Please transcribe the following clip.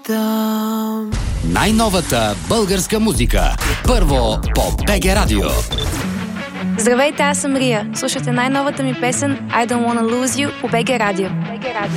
виждам. Най-новата българска музика. Първо по БГ Радио. Здравейте, аз съм Рия. Слушате най-новата ми песен I Don't Wanna Lose You по БГ Радио.